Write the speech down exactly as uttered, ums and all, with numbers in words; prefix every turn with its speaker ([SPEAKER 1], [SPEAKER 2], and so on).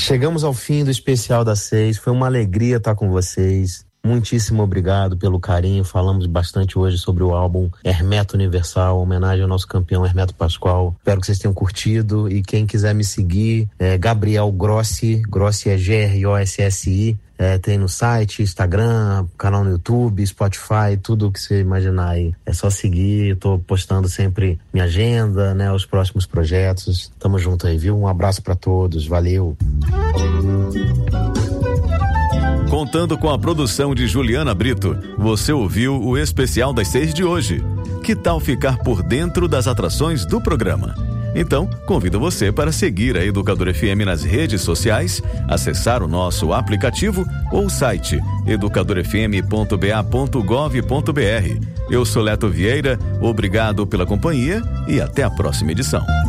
[SPEAKER 1] Chegamos ao fim do especial da Seis, foi uma alegria estar com vocês. Muitíssimo obrigado pelo carinho. Falamos bastante hoje sobre o álbum Hermeto Universal, homenagem ao nosso campeão Hermeto Pascoal. Espero que vocês tenham curtido, e quem quiser me seguir é Gabriel Grossi, Grossi é G R O S S I. É, tem no site, Instagram, canal no YouTube, Spotify, tudo o que você imaginar aí. É só seguir, eu tô postando sempre minha agenda, né, os próximos projetos. Tamo junto aí, viu? Um abraço pra todos, valeu!
[SPEAKER 2] Contando com a produção de Juliana Brito, você ouviu o especial das seis de hoje. Que tal ficar por dentro das atrações do programa? Então, convido você para seguir a Educador F M nas redes sociais, acessar o nosso aplicativo ou site educador f m ponto b a ponto gov ponto b r. Eu sou Leto Vieira, obrigado pela companhia e até a próxima edição.